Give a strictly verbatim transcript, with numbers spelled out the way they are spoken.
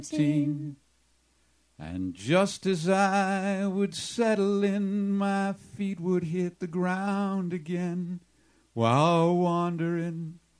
Teen. And just as I would settle in, my feet would hit the ground again while wandering